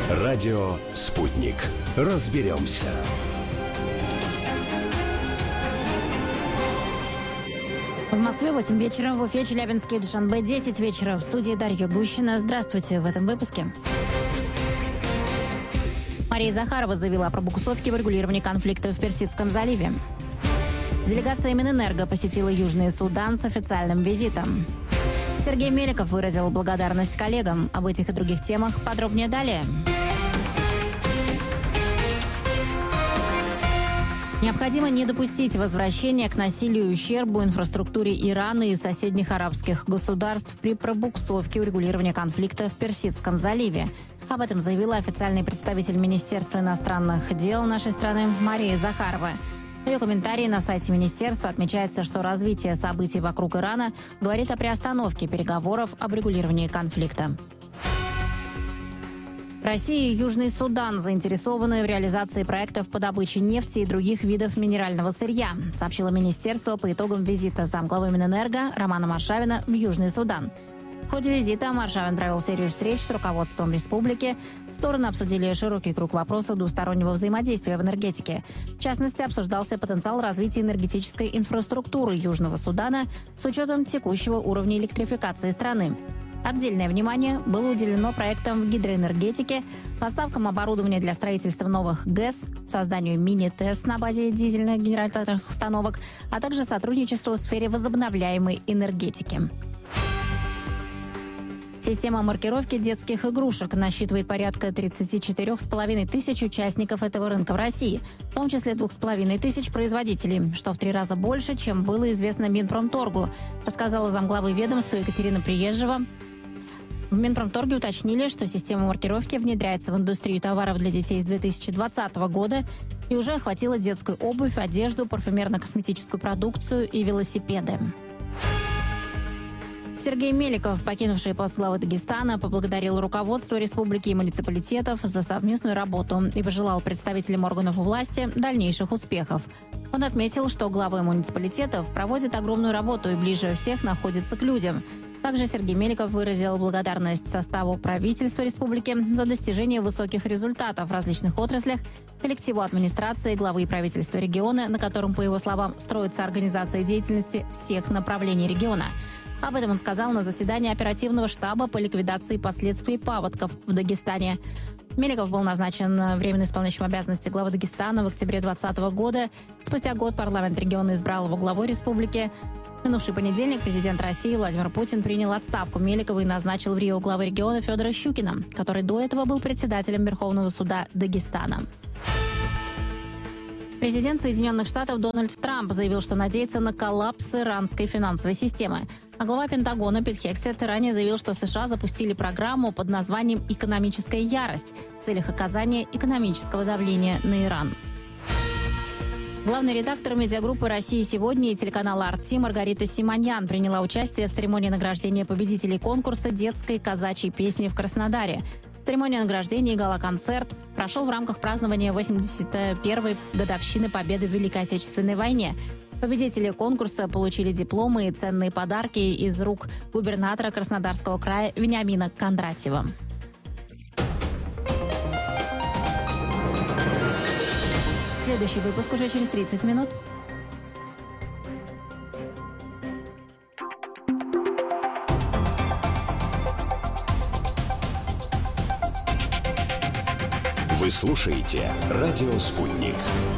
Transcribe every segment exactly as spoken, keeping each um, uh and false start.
Радио «Спутник». Разберемся. В Москве восемь вечера, в Уфе, Челябинске, Душанбе десять вечера. В студии Дарья Гущина. Здравствуйте в этом выпуске. Мария Захарова заявила о пробуксовке в регулировании конфликта в Персидском заливе. Делегация Минэнерго посетила Южный Судан с официальным визитом. Сергей Меликов выразил благодарность коллегам. Об этих и других темах подробнее далее. Необходимо не допустить возвращения к насилию и ущербу инфраструктуре Ирана и соседних арабских государств при пробуксовке урегулирования конфликта в Персидском заливе. Об этом заявила официальный представитель Министерства иностранных дел нашей страны Мария Захарова. В ее комментарии на сайте министерства отмечается, что развитие событий вокруг Ирана говорит о приостановке переговоров об регулировании конфликта. Россия и Южный Судан заинтересованы в реализации проектов по добыче нефти и других видов минерального сырья, сообщило министерство по итогам визита замглавы Минэнерго Романа Маршавина в Южный Судан. В ходе визита Маршавин провел серию встреч с руководством республики. Стороны обсудили широкий круг вопросов двустороннего взаимодействия в энергетике. В частности, обсуждался потенциал развития энергетической инфраструктуры Южного Судана с учетом текущего уровня электрификации страны. Отдельное внимание было уделено проектам в гидроэнергетике, поставкам оборудования для строительства новых ГЭС, созданию мини-ТЭС на базе дизельных генераторных установок, а также сотрудничеству в сфере возобновляемой энергетики. Система маркировки детских игрушек насчитывает порядка тридцать четыре с половиной тысяч участников этого рынка в России, в том числе две с половиной тысячи производителей, что в три раза больше, чем было известно Минпромторгу, рассказала замглавы ведомства Екатерина Приезжева. В Минпромторге уточнили, что система маркировки внедряется в индустрию товаров для детей с две тысячи двадцатого года и уже охватила детскую обувь, одежду, парфюмерно-косметическую продукцию и велосипеды. Сергей Меликов, покинувший пост главы Дагестана, поблагодарил руководство республики и муниципалитетов за совместную работу и пожелал представителям органов власти дальнейших успехов. Он отметил, что главы муниципалитетов проводят огромную работу и ближе всех находятся к людям. Также Сергей Меликов выразил благодарность составу правительства республики за достижение высоких результатов в различных отраслях, коллективу администрации, главы и правительства региона, на котором, по его словам, строится организация деятельности всех направлений региона. Об этом он сказал на заседании оперативного штаба по ликвидации последствий паводков в Дагестане. Меликов был назначен временно исполняющим обязанности главы Дагестана в октябре двадцатого года. Спустя год парламент региона избрал его главой республики. В минувший понедельник президент России Владимир Путин принял отставку Меликова и назначил в Рио главы региона Федора Щукина, который до этого был председателем Верховного суда Дагестана. Президент Соединенных Штатов Дональд Трамп заявил, что надеется на коллапс иранской финансовой системы. А глава Пентагона Пит Хексет ранее заявил, что США запустили программу под названием «Экономическая ярость» в целях оказания экономического давления на Иран. Главный редактор медиагруппы «Россия сегодня» и телеканала «Арти» Маргарита Симоньян приняла участие в церемонии награждения победителей конкурса детской казачьей песни в Краснодаре. Церемония награждения и гала-концерт прошел в рамках празднования восемьдесят первой годовщины победы в Великой Отечественной войне. Победители конкурса получили дипломы и ценные подарки из рук губернатора Краснодарского края Вениамина Кондратьева. Следующий выпуск уже через тридцать минут. Вы слушаете «Радио Спутник».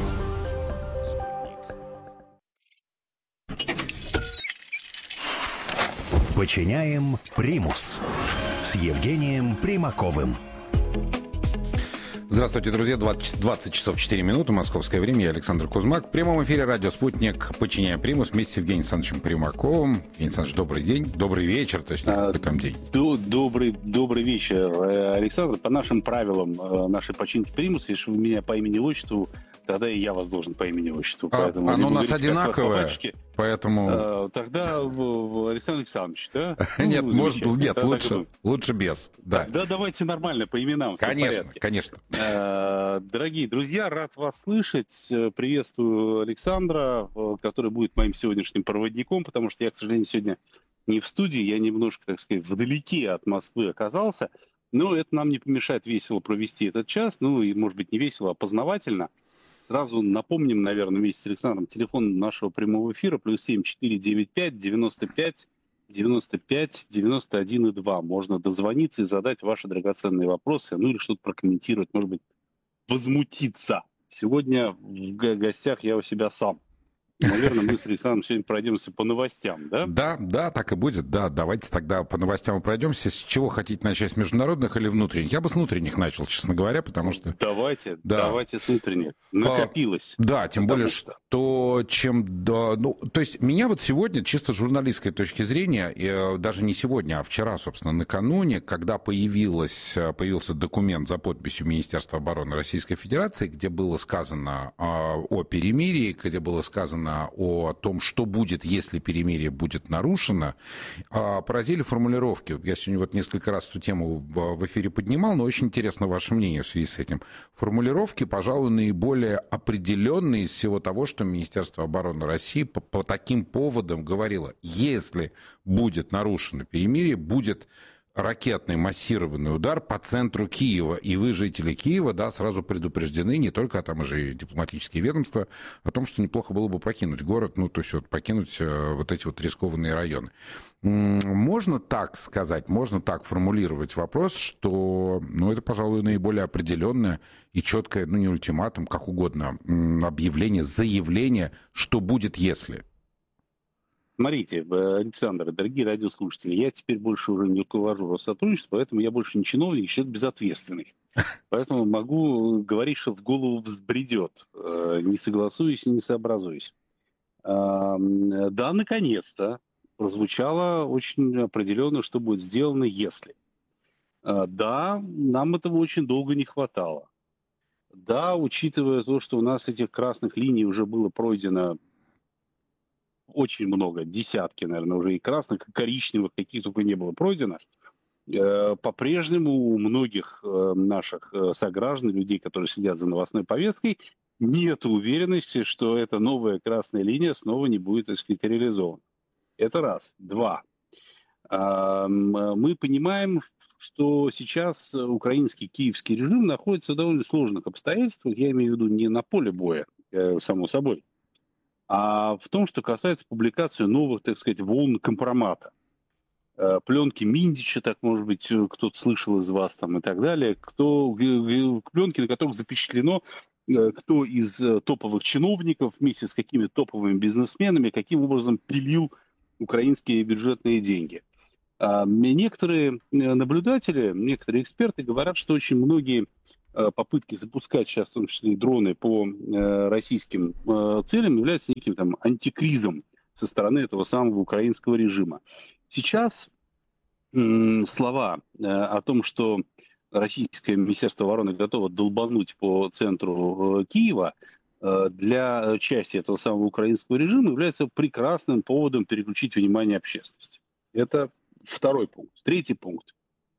Подчиняем примус с Евгением Примаковым. Здравствуйте, друзья. двадцать часов четыре минуты, московское время. Я Александр Кузьмак. В прямом эфире «Радио Спутник» «Подчиняем примус» вместе с Евгением Александровичем Примаковым. Евгений Александрович, добрый день. Добрый вечер, точнее, а, какой там день. Добрый, добрый вечер, Александр. По нашим правилам нашей «Подчинки примус», если вы меня по имени-отчеству, тогда и я вас должен по имени-отчеству. А, оно у нас одинаковое, поэтому... А, тогда Александр Александрович, да? Нет, ну, может, нет, лучше, лучше без. Да. Да, давайте нормально, по именам. Конечно, конечно. Дорогие друзья, рад вас слышать. Приветствую Александра, который будет моим сегодняшним проводником, потому что я, к сожалению, сегодня не в студии, я немножко, так сказать, вдалеке от Москвы оказался. Но это нам не помешает весело провести этот час, ну и, может быть, не весело, а познавательно. Сразу напомним, наверное, вместе с Александром телефон нашего прямого эфира плюс семь четыре девять пять девяносто пять девяносто пять девяносто один и два. Можно дозвониться и задать ваши драгоценные вопросы, ну или что-то прокомментировать, может быть, возмутиться. Сегодня в гостях я у себя сам. Наверное, мы с Александром сегодня пройдемся по новостям, да? Да, да, так и будет. Да, давайте тогда по новостям пройдемся. С чего хотите начать, с международных или внутренних? Я бы с внутренних начал, честно говоря, потому что... Давайте, да. давайте с внутренних. Накопилось. А, да, тем более, что... что чем... Да, ну, то есть меня вот сегодня, чисто с журналистской точки зрения, э, даже не сегодня, а вчера, собственно, накануне, когда появилась, появился документ за подписью Министерства обороны Российской Федерации, где было сказано э, о перемирии, где было сказано о том, что будет, если перемирие будет нарушено, поразили формулировки. Я сегодня вот несколько раз эту тему в эфире поднимал, но очень интересно ваше мнение в связи с этим. Формулировки, пожалуй, наиболее определенные из всего того, что Министерство обороны России по, по таким поводам говорило. Если будет нарушено перемирие, будет ракетный массированный удар по центру Киева. И вы, жители Киева, да, сразу предупреждены, не только, а там уже и дипломатические ведомства, о том, что неплохо было бы покинуть город, ну, то есть вот покинуть вот эти вот рискованные районы. Можно так сказать, можно так формулировать вопрос, что, ну, это, пожалуй, наиболее определенное и четкое, ну, не ультиматум, как угодно, объявление, заявление, что будет, если... Смотрите, Александр, дорогие радиослушатели, я теперь больше уже не руковожу Россотрудничеством, поэтому я больше не чиновник, человек безответственный. Поэтому могу говорить, что в голову взбредет, не согласуюсь и не сообразуюсь. Да, наконец-то прозвучало очень определенно, что будет сделано, если. Да, нам этого очень долго не хватало. Да, учитывая то, что у нас этих красных линий уже было пройдено очень много, десятки, наверное, уже и красных, и коричневых, каких только не было пройдено. По-прежнему у многих наших сограждан, людей, которые следят за новостной повесткой, нет уверенности, что эта новая красная линия снова не будет, так сказать, реализована. Это раз. Два. Мы понимаем, что сейчас украинский киевский режим находится в довольно сложных обстоятельствах. Я имею в виду не на поле боя, само собой, а в том, что касается публикации новых, так сказать, волн компромата. Пленки Миндича, так, может быть, кто-то слышал из вас там и так далее. Кто, пленки, на которых запечатлено, кто из топовых чиновников вместе с какими топовыми бизнесменами, каким образом пилил украинские бюджетные деньги. Некоторые наблюдатели, некоторые эксперты говорят, что очень многие попытки запускать сейчас, в том числе и дроны, по э, российским э, целям являются неким там антикризом со стороны этого самого украинского режима. Сейчас э, слова э, о том, что российское Министерство обороны готово долбануть по центру э, Киева, э, для части этого самого украинского режима является прекрасным поводом переключить внимание общественности. Это второй пункт. Третий пункт.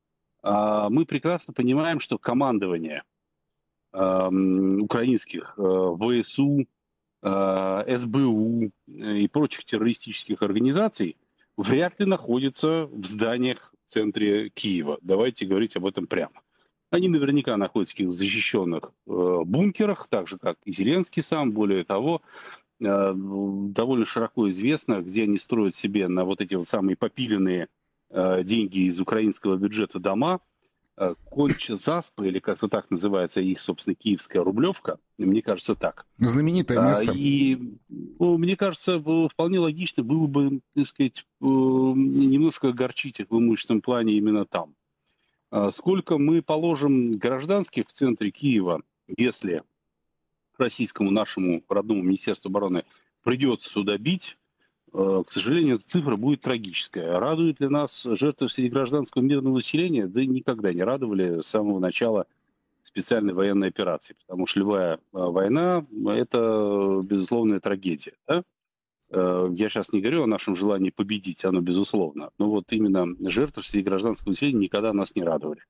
Мы прекрасно понимаем, что командование э, украинских э, ВСУ, э, СБУ и прочих террористических организаций вряд ли находится в зданиях в центре Киева. Давайте говорить об этом прямо. Они наверняка находятся в каких-то защищенных э, бункерах, так же, как и Зеленский сам. Более того, э, довольно широко известно, где они строят себе на вот эти вот самые попиленные деньги из украинского бюджета дома, Конч-Заспа, или как-то так называется их, собственно, киевская Рублевка, мне кажется, так. Знаменитое место. И, ну, мне кажется, вполне логично было бы, так сказать, немножко огорчить их в имущественном плане именно там. Сколько мы положим гражданских в центре Киева, если российскому нашему родному Министерству обороны придется туда бить, к сожалению, эта цифра будет трагическая. Радует ли нас жертвы среди гражданского мирного населения? Да никогда не радовали с самого начала специальной военной операции. Потому что любая война – это безусловная трагедия. Да? Я сейчас не говорю о нашем желании победить, оно безусловно. Но вот именно жертвы среди гражданского населения никогда нас не радовали.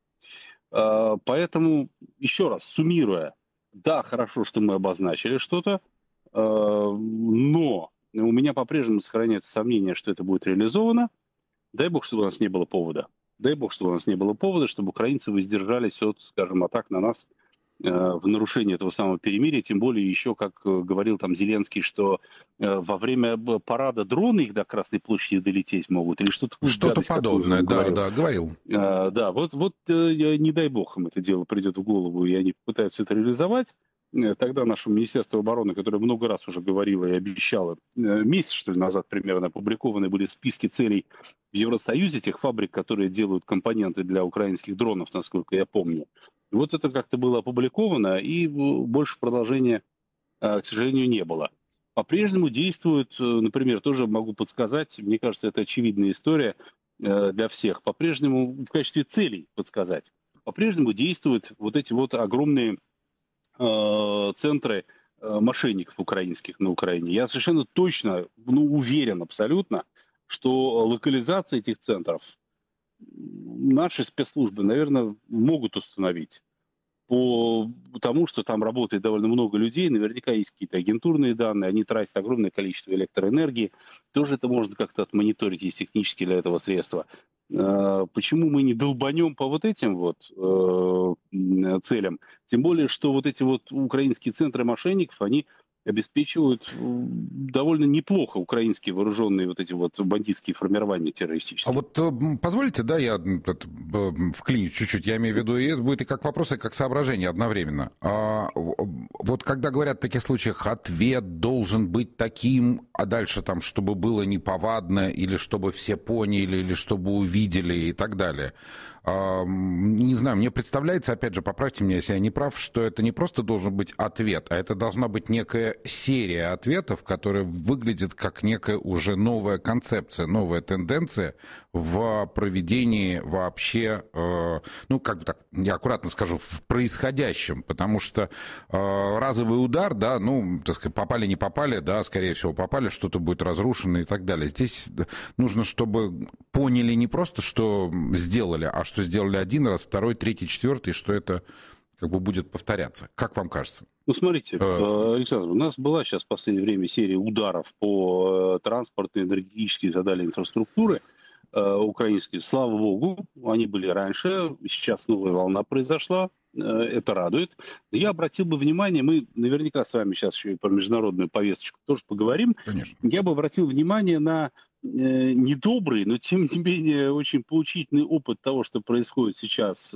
Поэтому, еще раз, суммируя, да, хорошо, что мы обозначили что-то, но... У меня по-прежнему сохраняются сомнения, что это будет реализовано. Дай бог, чтобы у нас не было повода. дай бог, чтобы у нас не было повода, чтобы украинцы воздержались от, скажем, атак на нас в нарушение этого самого перемирия, тем более еще, как говорил там Зеленский, что во время парада дроны их до Красной площади долететь могут, или что-то Что-то гадость, подобное, да, говорил. да, говорил. А, да, вот, вот не дай бог им это дело придет в голову, и они пытаются это реализовать. Тогда наше Министерство обороны, которое много раз уже говорило и обещало, месяц, что ли, назад примерно опубликованы были списки целей в Евросоюзе, тех фабрик, которые делают компоненты для украинских дронов, насколько я помню. Вот это как-то было опубликовано, и больше продолжения, к сожалению, не было. По-прежнему действует, например, тоже могу подсказать, мне кажется, это очевидная история для всех, по-прежнему в качестве целей подсказать, по-прежнему действуют вот эти вот огромные э, центры э, мошенников украинских на Украине. Я совершенно точно, ну, уверен абсолютно, что локализация этих центров наши спецслужбы, наверное, могут установить. По тому, что там работает довольно много людей, наверняка есть какие-то агентурные данные, они тратят огромное количество электроэнергии. Тоже это можно как-то отмониторить, есть технически для этого средства. Почему мы не долбанем по вот этим вот э, целям? Тем более, что вот эти вот украинские центры мошенников, они обеспечивают довольно неплохо украинские вооруженные вот эти вот бандитские формирования террористические. А вот позволите, да, я вклинюсь чуть-чуть, я имею в виду, и это будет и как вопрос, и как соображение одновременно. А, вот когда говорят в таких случаях, ответ должен быть таким, а дальше там, чтобы было неповадно, или чтобы все поняли, или чтобы увидели и так далее. А, не знаю, мне представляется, опять же, поправьте меня, если я не прав, что это не просто должен быть ответ, а это должна быть некая серия ответов, которая выглядит как некая уже новая концепция, новая тенденция в проведении вообще, э, ну, как бы так, я аккуратно скажу, в происходящем, потому что э, разовый удар, да, ну, так сказать, попали, не попали, да, скорее всего, попали, что-то будет разрушено и так далее. Здесь нужно, чтобы поняли не просто, что сделали, а что сделали один раз, второй, третий, четвертый, что это как бы будет повторяться. Как вам кажется? Ну, смотрите, Александр, у нас была сейчас в последнее время серия ударов по транспортной, энергетической и так далее инфраструктуре украинской. Слава богу, они были раньше, сейчас новая волна произошла, это радует. Но я обратил бы внимание, мы наверняка с вами сейчас еще и про международную повесточку тоже поговорим. Конечно. Я бы обратил внимание на недобрый, но тем не менее очень поучительный опыт того, что происходит сейчас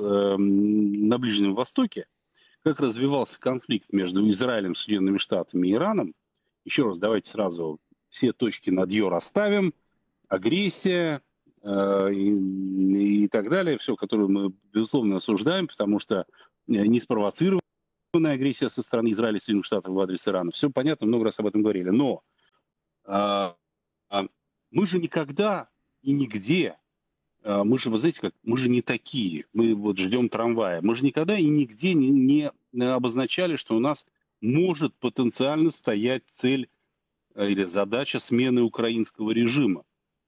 на Ближнем Востоке, как развивался конфликт между Израилем, Соединенными Штатами и Ираном. Еще раз, давайте сразу все точки над «ё» расставим. Агрессия э, и, и так далее, все, которое мы, безусловно, осуждаем, потому что не спровоцированная агрессия со стороны Израиля и Соединенных Штатов в адрес Ирана. Все понятно, много раз об этом говорили. Но э, э, мы же никогда и нигде, мы же, вы знаете, как, мы же не такие, мы вот ждем трамвая, мы же никогда и нигде не, не обозначали, что у нас может потенциально стоять цель или задача смены украинского режима.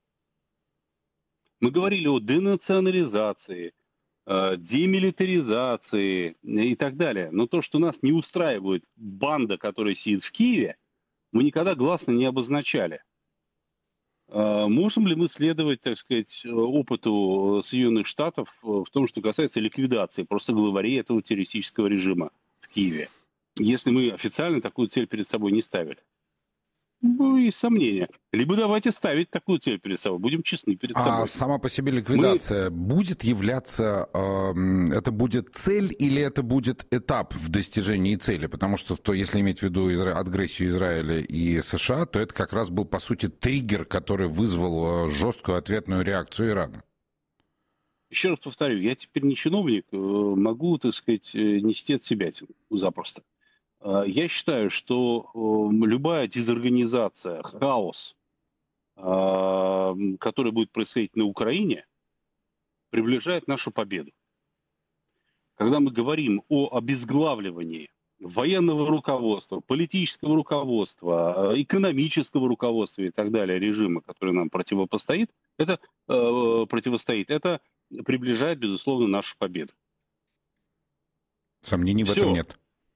Мы говорили о денационализации, демилитаризации и так далее, но то, что нас не устраивает банда, которая сидит в Киеве, мы никогда гласно не обозначали. Можем ли мы следовать, так сказать, опыту Соединенных Штатов в том, что касается ликвидации просто главарей этого террористического режима в Киеве, если мы официально такую цель перед собой не ставили? Ну, есть сомнения. Либо давайте ставить такую цель перед собой, будем честны перед собой. А сама по себе ликвидация Мы... будет являться, э, это будет цель или это будет этап в достижении цели? Потому что, то, если иметь в виду изра... агрессию Израиля и США, то это как раз был, по сути, триггер, который вызвал жесткую ответную реакцию Ирана. Еще раз повторю, я теперь не чиновник, могу, так сказать, нести от себя запросто. Я считаю, что любая дезорганизация, хаос, который будет происходить на Украине, приближает нашу победу. Когда мы говорим о обезглавливании военного руководства, политического руководства, экономического руководства и так далее режима, который нам противопостоит, это, противостоит, это приближает, безусловно, нашу победу. Сомнений в Все. этом нет.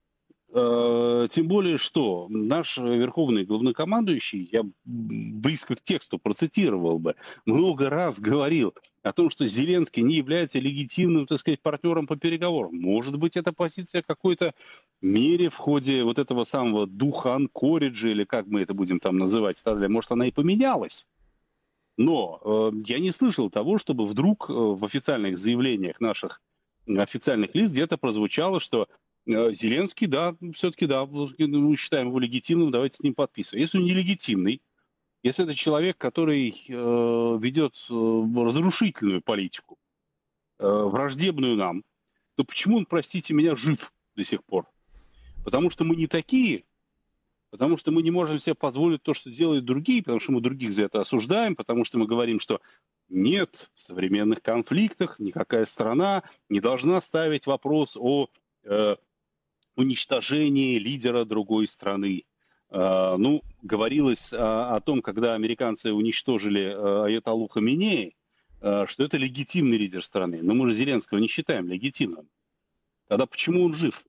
Э, Тем более, что наш верховный главнокомандующий, я близко к тексту процитировал бы, много раз говорил о том, что Зеленский не является легитимным, так сказать, партнером по переговорам. Может быть, эта позиция в какой-то мере в ходе вот этого самого духа Анкориджа, или как мы это будем там называть, может, она и поменялась. Но э, я не слышал того, чтобы вдруг э, в официальных заявлениях наших официальных лиц где-то прозвучало, что Зеленский, да, все-таки, да, мы считаем его легитимным, давайте с ним подписывать. Если он нелегитимный, если это человек, который э, ведет э, разрушительную политику, э, враждебную нам, то почему он, простите меня, жив до сих пор? Потому что мы не такие, потому что мы не можем себе позволить то, что делают другие, потому что мы других за это осуждаем, потому что мы говорим, что нет, в современных конфликтах никакая страна не должна ставить вопрос о э, уничтожении лидера другой страны. Э, ну, говорилось о, о том, когда американцы уничтожили э, аятоллу Хаминеи, э, что это легитимный лидер страны. Но мы же Зеленского не считаем легитимным. Тогда почему он жив?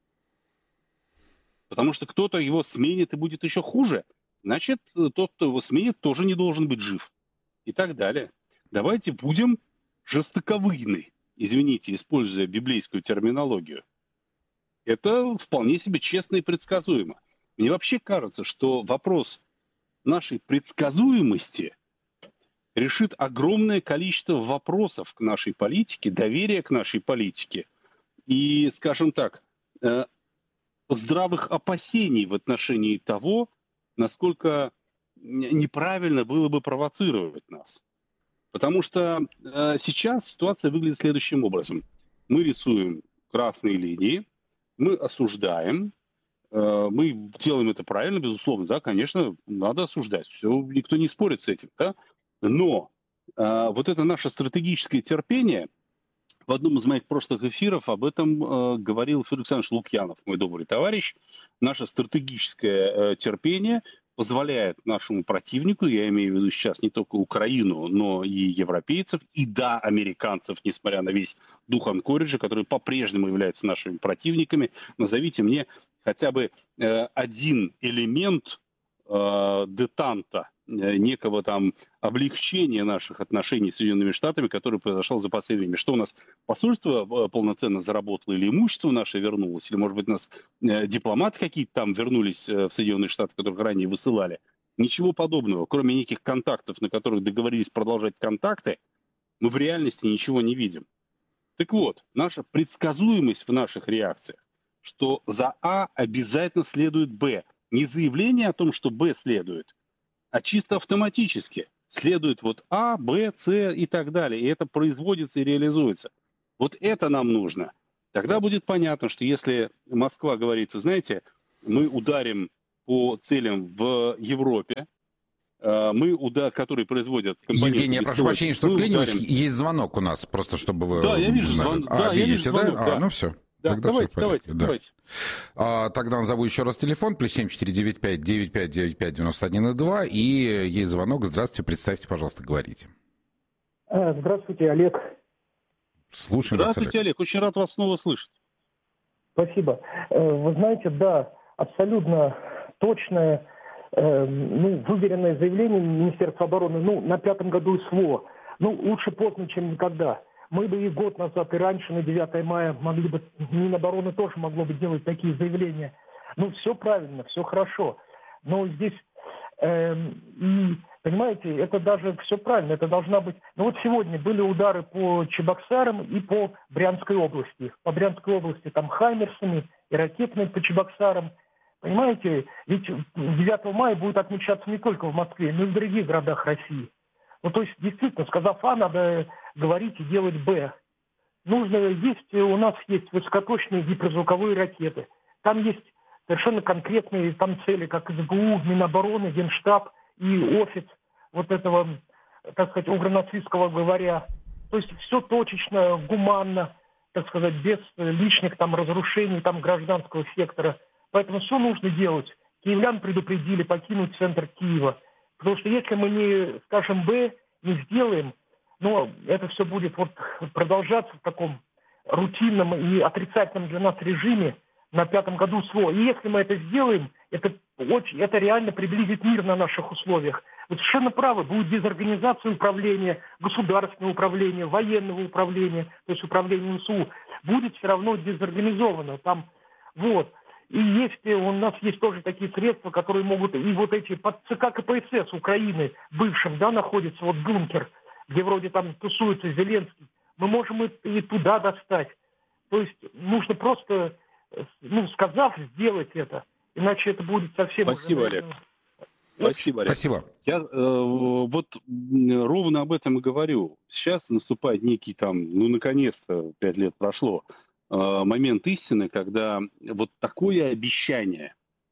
Потому что кто-то его сменит и будет еще хуже. Значит, тот, кто его сменит, тоже не должен быть жив. И так далее. Давайте будем жестоковыйны, извините, используя библейскую терминологию. Это вполне себе честно и предсказуемо. Мне вообще кажется, что вопрос нашей предсказуемости решит огромное количество вопросов к нашей политике, доверия к нашей политике и, скажем так, здравых опасений в отношении того, насколько неправильно было бы провоцировать нас. Потому что э, сейчас ситуация выглядит следующим образом. Мы рисуем красные линии, мы осуждаем, э, мы делаем это правильно, безусловно, да, конечно, надо осуждать, все, никто не спорит с этим, да, но э, вот это наше стратегическое терпение, в одном из моих прошлых эфиров об этом э, говорил Федор Александрович Лукьянов, мой добрый товарищ, наше стратегическое э, терпение позволяет нашему противнику, я имею в виду сейчас не только Украину, но и европейцев, и да, американцев, несмотря на весь дух Анкориджа, которые по-прежнему являются нашими противниками, назовите мне хотя бы э, один элемент э, детанта, э, некого там облегчения наших отношений с Соединенными Штатами, который произошел за последнее время. Что у нас посольство э, полноценно заработало, или имущество наше вернулось, или, может быть, у нас э, дипломаты какие-то там вернулись э, в Соединенные Штаты, которых ранее высылали. Ничего подобного. Кроме неких контактов, на которых договорились продолжать контакты, мы в реальности ничего не видим. Так вот, наша предсказуемость в наших реакциях, что за А обязательно следует Б. Не заявление о том, что Б следует, а чисто автоматически следует вот А, Б, С и так далее. И это производится и реализуется. Вот это нам нужно. Тогда будет понятно, что если Москва говорит, вы знаете, мы ударим по целям в Европе, мы, удар, которые производят компании... Евгений, я прошу прощения, что вклинюсь. Ударим... Есть звонок у нас, просто чтобы вы... Да, я вижу звонок. А, да, видите, я вижу звонок, да? да? А, ну все. Да, тогда давайте, все давайте, да. давайте. А, тогда назову еще раз телефон, плюс семь четыре девять пять девять пять девять пять девяносто один два, и есть звонок. Здравствуйте, представьте, пожалуйста, говорите. Здравствуйте, Олег. Слушаем Здравствуйте, вас, Олег. Олег, очень рад вас снова слышать. Спасибо. Вы знаете, да, абсолютно точное, ну, выверенное заявление Министерства обороны, ну, на пятом году СВО. Ну, лучше поздно, чем никогда. Мы бы и год назад, и раньше, на девятое мая, могли бы, Минобороны тоже могло бы делать такие заявления. Ну, все правильно, все хорошо. Но здесь, э, и, понимаете, это даже все правильно, это должна быть... Ну, вот сегодня были удары по Чебоксарам и по Брянской области. По Брянской области там хаймерсами и ракетами по Чебоксарам. Понимаете, ведь девятого мая будет отмечаться не только в Москве, но и в других городах России. Ну, то есть, действительно, сказав А, надо говорить и делать Б. Нужно, есть, у нас есть высокоточные гиперзвуковые ракеты. Там есть совершенно конкретные там цели, как СБУ, Минобороны, Генштаб и офис вот этого, так сказать, угронацистского главаря. То есть, все точечно, гуманно, так сказать, без лишних там разрушений там гражданского сектора. Поэтому все нужно делать. Киевлян предупредили покинуть центр Киева. Потому что если мы не скажем «Б», не сделаем, но это все будет вот продолжаться в таком рутинном и отрицательном для нас режиме, на пятом году СВО. И если мы это сделаем, это, очень, это реально приблизит мир на наших условиях. Вы совершенно правы, будет дезорганизация управления, государственного управления, военного управления, то есть управление ВСУ, будет все равно дезорганизовано. Там, вот. И есть, у нас есть тоже такие средства, которые могут, и вот эти, под ЦК КПСС Украины, бывшим, да, находится вот бункер, где вроде там тусуется Зеленский, мы можем и, и туда достать. То есть нужно просто, ну, сказав, сделать это, иначе это будет совсем... Спасибо, уже, Олег. Спасибо, Олег. Спасибо. Я э, вот ровно об этом и говорю. Сейчас наступает некий там, ну, наконец-то, пять лет прошло, э, момент истины, когда вот такое обещание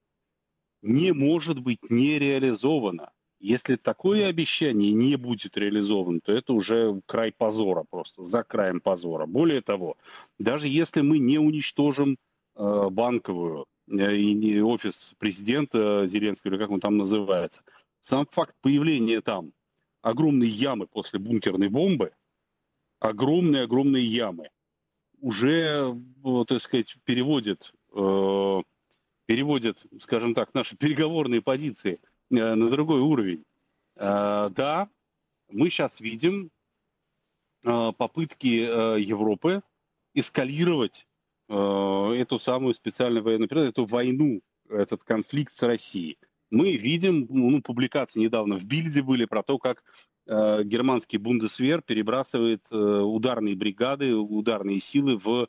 не может быть не реализовано. Если такое обещание не будет реализовано, то это уже край позора просто, за краем позора. Более того, даже если мы не уничтожим э, банковую и не офис президента Зеленского, или как он там называется, сам факт появления там огромной ямы после бункерной бомбы, огромные-огромные ямы, уже, так сказать, переводит, э, переводит, скажем так, наши переговорные позиции на другой уровень. Да, мы сейчас видим попытки Европы эскалировать эту самую специальную военную операцию, эту войну, этот конфликт с Россией. Мы видим, ну, публикации недавно в Бильде были про то, как германский Бундесвер перебрасывает ударные бригады, ударные силы в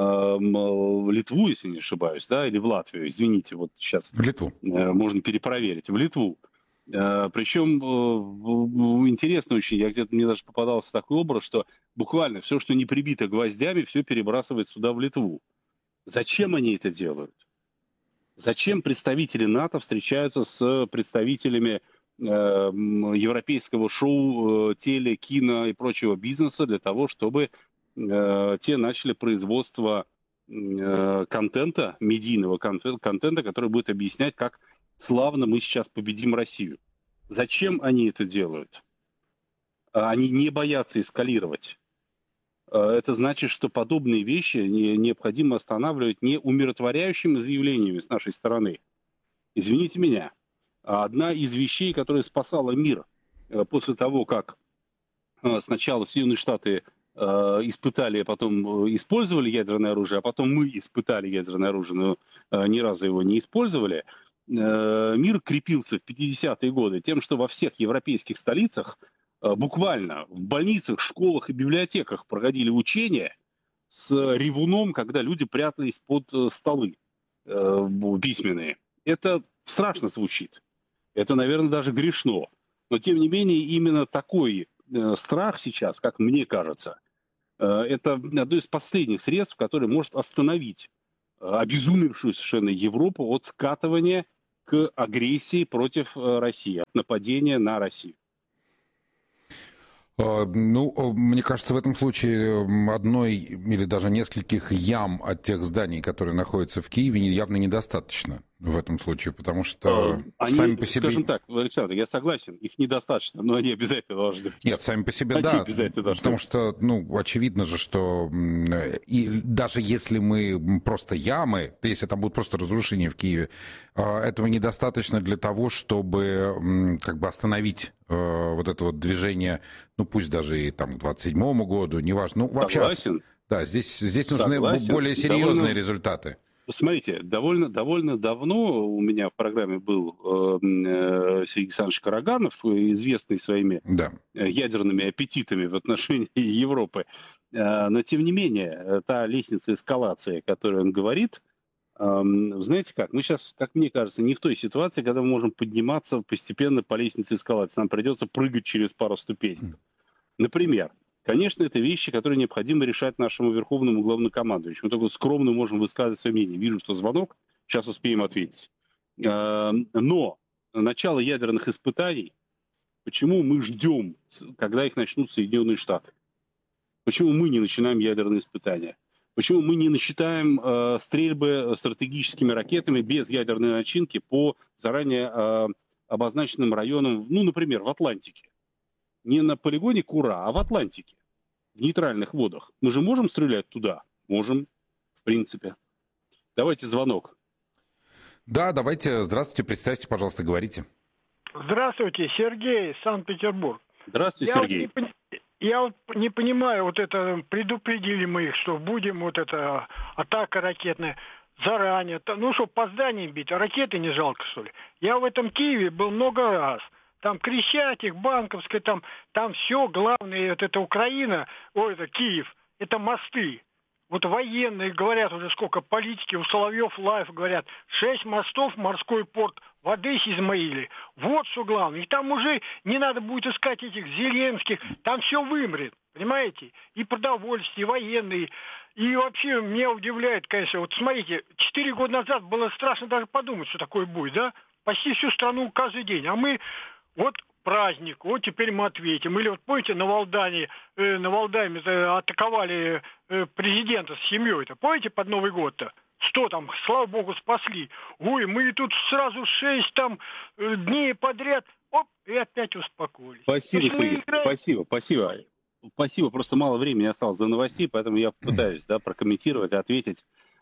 в Литву, если не ошибаюсь, да, или в Латвию, извините, вот сейчас В Литву. Можно перепроверить, в Литву. Причем интересно очень, я где-то, мне даже попадался такой образ, что буквально все, что не прибито гвоздями, все перебрасывает сюда, в Литву. Зачем они это делают? Зачем представители НАТО встречаются с представителями европейского шоу, теле, кино и прочего бизнеса для того, чтобы те начали производство контента, медийного контента, который будет объяснять, как славно мы сейчас победим Россию. Зачем они это делают? Они не боятся эскалировать. Это значит, что подобные вещи необходимо останавливать не умиротворяющими заявлениями с нашей стороны. Извините меня, одна из вещей, которая спасала мир после того, как сначала Соединенные Штаты испытали, а потом использовали ядерное оружие, а потом мы испытали ядерное оружие, но ни разу его не использовали. Мир крепился в пятидесятые годы тем, что во всех европейских столицах буквально в больницах, школах и библиотеках проходили учения с ревуном, когда люди прятались под столы письменные. Это страшно звучит. Это, наверное, даже грешно. Но, тем не менее, именно такой страх сейчас, как мне кажется, это одно из последних средств, которое может остановить обезумевшую совершенно Европу от скатывания к агрессии против России, от нападения на Россию. Ну, мне кажется, в этом случае одной или даже нескольких ям от тех зданий, которые находятся в Киеве, явно недостаточно в этом случае, потому что они, сами по себе... Скажем так, Александр, я согласен, их недостаточно, но они обязательно должны быть. Нет, сами по себе, они да, обязательно должны потому быть. что, ну, очевидно же, что и даже если мы просто ямы, если там будут просто разрушения в Киеве, этого недостаточно для того, чтобы как бы остановить вот это вот движение, ну, пусть даже и там к двадцать седьмому году, неважно. Ну, вообще, Согласен. Да, здесь, здесь нужны Согласен. более серьезные Довольно... результаты. Смотрите, довольно, довольно давно у меня в программе был э, Сергей Александрович Караганов, известный своими да. ядерными аппетитами в отношении Европы. Э, но, тем не менее, та лестница эскалации, о которой он говорит, э, знаете как, мы сейчас, как мне кажется, не в той ситуации, когда мы можем подниматься постепенно по лестнице эскалации. Нам придется прыгать через пару ступеней. Например, конечно, это вещи, которые необходимо решать нашему верховному главнокомандующему. Мы только скромно можем высказывать свое мнение. Вижу, что звонок, сейчас успеем ответить. Но начало ядерных испытаний, почему мы ждем, когда их начнут Соединенные Штаты? Почему мы не начинаем ядерные испытания? Почему мы не начинаем стрельбы стратегическими ракетами без ядерной начинки по заранее обозначенным районам, ну, например, в Атлантике? Не на полигоне Кура, а в Атлантике, в нейтральных водах. Мы же можем стрелять туда? Можем, в принципе. Давайте звонок. Да, давайте, здравствуйте, представьте, пожалуйста, говорите. Здравствуйте, Сергей, Санкт-Петербург. Здравствуйте, Я Сергей. Вот не, я вот не понимаю, вот это, предупредили мы их, что будем вот это, атака ракетная, заранее, ну что, по зданиям бить, а ракеты не жалко, что ли? Я в этом Киеве был много раз. Там Крещатик, Банковская, там, там все, главное, вот это Украина, ой, это Киев, это мосты. Вот военные говорят уже сколько, политики, у Соловьев Лайф говорят, шесть мостов, морской порт в Одессе, Измаиле. Вот что главное. И там уже не надо будет искать этих Зеленских, там все вымрет, понимаете? И продовольствие, и военные. И вообще меня удивляет, конечно, вот смотрите, четыре года назад было страшно даже подумать, что такое будет, да? Почти всю страну каждый день. А мы вот праздник, вот теперь мы ответим. Или вот помните, на Валдане, э, на Валдаме атаковали э, президента с семьей-то. Помните, под Новый год-то? Что там, слава богу, спасли. Ой, мы тут сразу шесть там э, дней подряд, оп, и опять успокоились. Спасибо, Значит, Сергей. играем... Спасибо, спасибо. Спасибо, просто мало времени осталось до новостей, поэтому я попытаюсь, да, прокомментировать, ответить.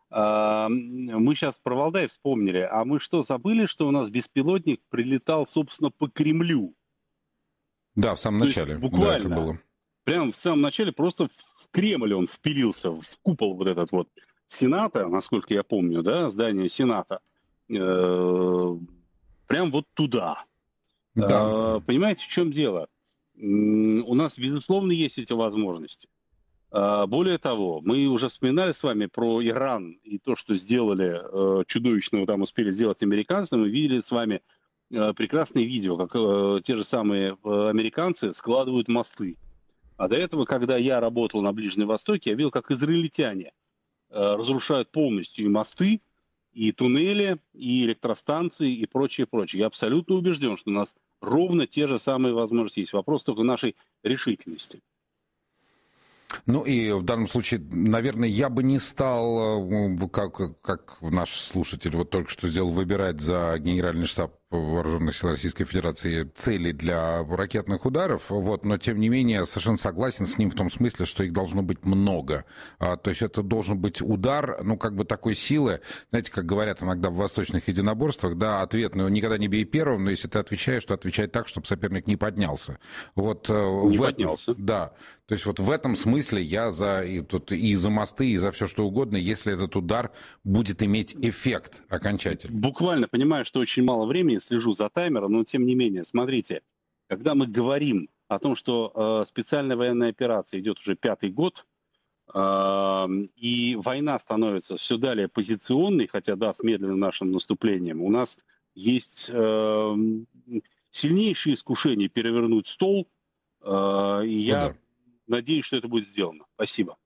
Мы сейчас про Валдай вспомнили, а мы что, забыли, что у нас беспилотник прилетал, собственно, по Кремлю? Да, в самом То начале. есть буквально, да, это было. Прямо в самом начале просто в Кремль он впилился, в купол вот этот вот Сената, насколько я помню, да, здание Сената, прям вот туда. Да. Понимаете, в чем дело? У нас, безусловно, есть эти возможности. Более того, мы уже вспоминали с вами про Иран и то, что сделали чудовищного, там успели сделать американцы. Мы видели с вами прекрасные видео, как те же самые американцы складывают мосты. А до этого, когда я работал на Ближнем Востоке, я видел, как израильтяне разрушают полностью и мосты, и туннели, и электростанции, и прочее, прочее. Я абсолютно убежден, что у нас ровно те же самые возможности есть. Вопрос только нашей решительности. Ну и в данном случае, наверное, я бы не стал, как, как наш слушатель вот только что сделал, выбирать за Генеральный штаб Вооруженных сил Российской Федерации цели для ракетных ударов, вот, но тем не менее совершенно согласен с ним в том смысле, что их должно быть много. А, то есть это должен быть удар, ну, как бы такой силы, знаете, как говорят иногда в восточных единоборствах, да, ответную, никогда не бей первым, но если ты отвечаешь, то отвечай так, чтобы соперник не поднялся. Вот, не в поднялся. Этом, да, то есть вот в этом смысле я за и, тут, и за мосты, и за все что угодно, если этот удар будет иметь эффект окончательный. Буквально понимаю, что очень мало времени, слежу за таймером, но тем не менее, смотрите, когда мы говорим о том, что э, специальная военная операция идет уже пятый год, э, и война становится все далее позиционной, хотя да, с медленным нашим наступлением, у нас есть э, сильнейшие искушения перевернуть стол, э, и я Ну, да. надеюсь, что это будет сделано. Спасибо.